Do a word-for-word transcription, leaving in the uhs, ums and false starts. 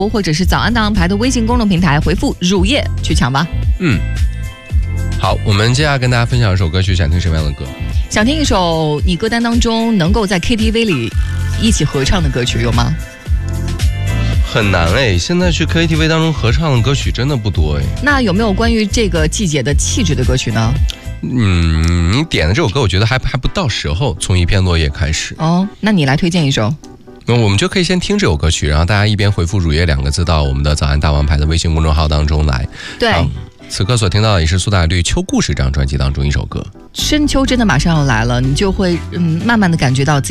或者是早安大王牌的微信公众平台回复乳液去抢吧。 嗯，好，我们接下来跟大家分享一首歌曲，想听什么样的歌？ 想听一首你歌单当中能够在 K T V 里一起合唱的歌曲有吗？ 很难哎，现在去 K T V 当中合唱的歌曲真的不多哎。 那有没有关于这个季节的气质的歌曲呢？ 嗯，你点的这首歌我觉得还还不到时候，从一片落叶开始。 哦，那你来推荐一首。 那我们就可以先听这首歌曲，然后大家一边回复乳液两个字到我们的早安大王牌的微信公众号当中来。 对， 此刻所听到的也是苏打绿《秋故事》这张专辑当中一首歌。 深秋真的马上要来了，你就会嗯慢慢的感觉到自己